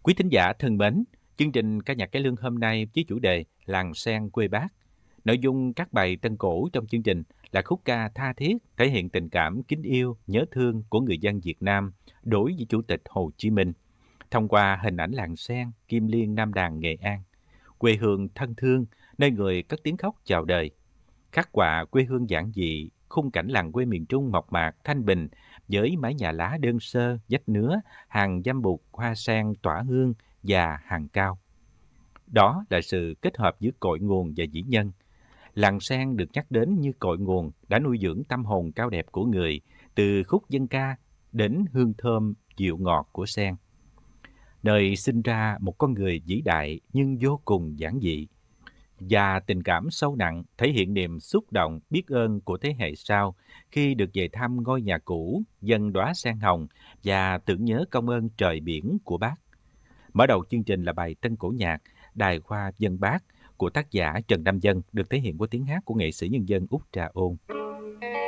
Quý thính giả thân mến, chương trình ca nhạc cải lương hôm nay với chủ đề Làng Sen quê Bác. Nội dung các bài tân cổ trong chương trình là khúc ca tha thiết thể hiện tình cảm kính yêu, nhớ thương của người dân Việt Nam đối với Chủ tịch Hồ Chí Minh. Thông qua hình ảnh làng sen, Kim Liên, Nam Đàn, Nghệ An, quê hương thân thương, nơi người cất tiếng khóc chào đời. Khắc họa quê hương giản dị, khung cảnh làng quê miền Trung mộc mạc, thanh bình, với mái nhà lá đơn sơ, vách nứa, hàng dăm bụt, hoa sen tỏa hương và hàng cao. Đó là sự kết hợp giữa cội nguồn và vĩ nhân. Làng sen được nhắc đến như cội nguồn đã nuôi dưỡng tâm hồn cao đẹp của người, từ khúc dân ca đến hương thơm dịu ngọt của sen. Nơi sinh ra một con người vĩ đại nhưng vô cùng giản dị, và tình cảm sâu nặng thể hiện niềm xúc động biết ơn của thế hệ sau khi được về thăm ngôi nhà cũ, dâng đóa sen hồng và tưởng nhớ công ơn trời biển của Bác. Mở đầu chương trình là bài tân cổ nhạc Đài Hoa Dân Bác của tác giả Trần Nam Dân, được thể hiện qua tiếng hát của nghệ sĩ nhân dân Út Trà Ôn.